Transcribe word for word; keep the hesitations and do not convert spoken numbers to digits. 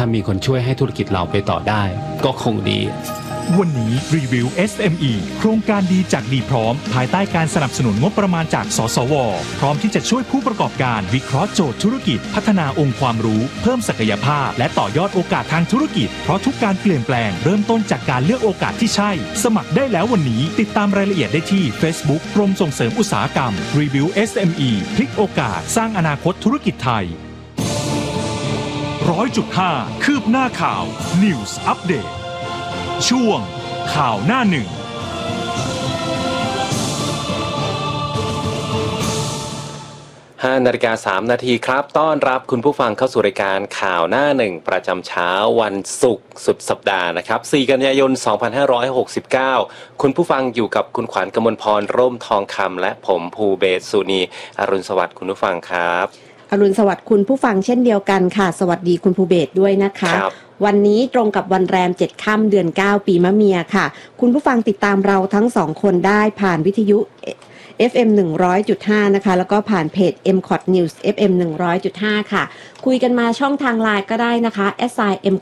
ามีคนช่วยให้ธุรกิจเราไปต่อได้ก็คงดีวันนี้รีวิว เอส เอ็ม อี โครงการดีจากดีพร้อมภายใต้การสนับสนุนงบประมาณจากสสวพร้อมที่จะช่วยผู้ประกอบการวิเคราะห์โจทย์ธุรกิจพัฒนาองค์ความรู้เพิ่มศักยภาพและต่อยอดโอกาสทางธุรกิจเพราะทุกการเปลี่ยนแปลงเริ่มต้นจากการเลือกโอกาสที่ใช่สมัครได้แล้ววันนี้ติดตามรายละเอียดได้ที่ Facebook กรมส่งเสริมอุตสาหกรรมรีวิว เอส เอ็ม อี พลิกโอกาสสร้างอนาคตธุรกิจไทย ร้อยจุดห้า คืบหน้าข่าว News Update ช่วงข่าวหน้าหนึ่งห้านาฬิกาสามนาทีครับต้อนรับคุณผู้ฟังเข้าสู่รายการข่าวหน้าหนึ่งประจำเช้าวันศุกร์สุดสัปดาห์นะครับสี่กันยายนสองพันห้าร้อยหกสิบเก้าคุณผู้ฟังอยู่กับคุณขวัญกมลพรร่มทองคำและผมภูเบศสุนีอรุณสวัสดิ์คุณผู้ฟังครับอรุณสวัสดิ์คุณผู้ฟังเช่นเดียวกันค่ะสวัสดีคุณภูเบศด้วยนะคะวันนี้ตรงกับวันแรมเจ็ดค่ำเดือนเก้าปีมะเมียค่ะคุณผู้ฟังติดตามเราทั้งสองคนได้ผ่านวิทยุ เอฟ เอ็ม หนึ่งร้อยจุดห้า นะคะแล้วก็ผ่านเพจ เอ็ม ซี โอ ที News เอฟ เอ็ม หนึ่งร้อยจุดห้า ค่ะคุยกันมาช่องทางไลน์ก็ได้นะคะ แอท ไซน์ เอ็ม